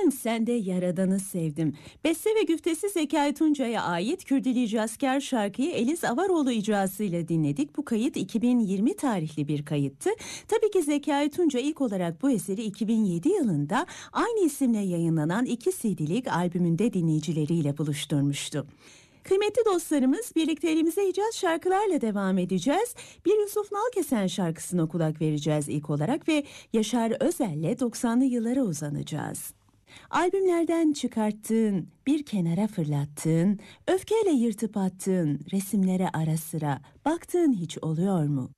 Ben Sende Yaradan'ı sevdim. Beste ve güftesi Zekai Tuncay'a ait Kürdili Cazker şarkıyı Eliz Avaroğlu icrasıyla dinledik. Bu kayıt 2020 tarihli bir kayıttı. Tabii ki Zekai Tunca ilk olarak bu eseri 2007 yılında aynı isimle yayınlanan 2 CD'lik albümünde dinleyicileriyle buluşturmuştu. Kıymetli dostlarımız, birlikte elimize icaz şarkılarla devam edeceğiz. Bir Yusuf Nalkesen şarkısına kulak vereceğiz ilk olarak ve Yaşar Özel'le 90'lı yıllara uzanacağız. Albümlerden çıkarttığın, bir kenara fırlattığın, öfkeyle yırtıp attığın resimlere ara sıra baktığın hiç oluyor mu?